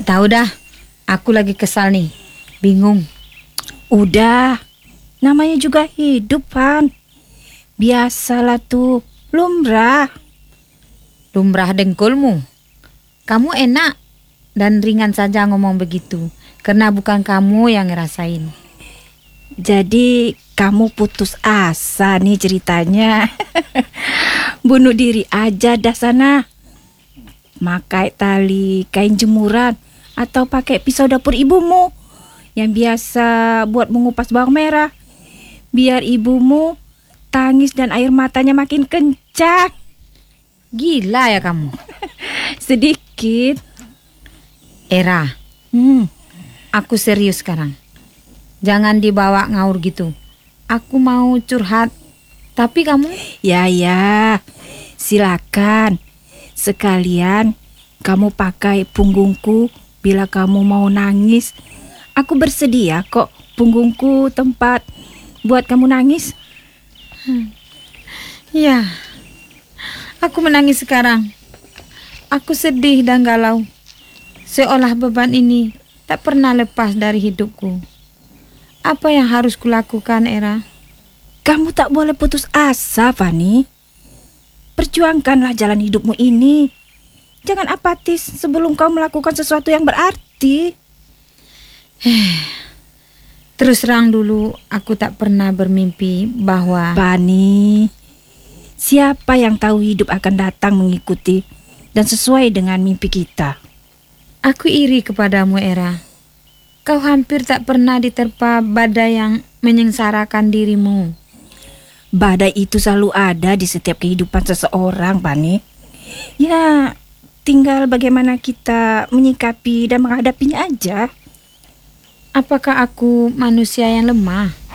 tahu dah, aku lagi kesal nih, bingung. Udah, namanya juga hidup, Van. Biasalah tuh, lumrah. Lumrah dengkulmu. Kamu enak dan ringan saja ngomong begitu, karena bukan kamu yang ngerasain. Jadi kamu putus asa nih ceritanya. Bunuh diri aja dah sana. Pakai tali kain jemuran atau pakai pisau dapur ibumu yang biasa buat mengupas bawang merah. Biar ibumu tangis dan air matanya makin kencang. Gila ya kamu. Sedikit. Era, aku serius sekarang. Jangan dibawa ngaur gitu. Aku mau curhat. Tapi kamu? Ya, silakan. Sekalian kamu pakai punggungku bila kamu mau nangis. Aku bersedia kok, punggungku tempat buat kamu nangis. Ya, aku menangis sekarang. Aku sedih dan galau. Seolah beban ini tak pernah lepas dari hidupku. Apa yang harus kulakukan, Era? Kamu tak boleh putus asa, Fani. Perjuangkanlah jalan hidupmu ini. Jangan apatis sebelum kau melakukan sesuatu yang berarti. Terus terang dulu, aku tak pernah bermimpi bahwa... Fani, siapa yang tahu hidup akan datang mengikuti dan sesuai dengan mimpi kita. Aku iri kepadamu, Era. Kau hampir tak pernah diterpa badai yang menyengsarakan dirimu. Badai itu selalu ada di setiap kehidupan seseorang, Fani. Ya, tinggal bagaimana kita menyikapi dan menghadapinya aja. Apakah aku manusia yang lemah?